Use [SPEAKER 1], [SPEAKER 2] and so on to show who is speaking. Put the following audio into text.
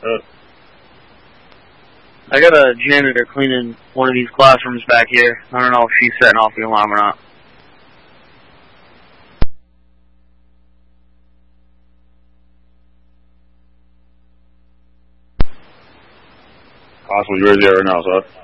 [SPEAKER 1] I got a janitor cleaning one of these classrooms back here. I don't know if she's setting off the alarm or not.
[SPEAKER 2] Possible, where's you at right now, sir?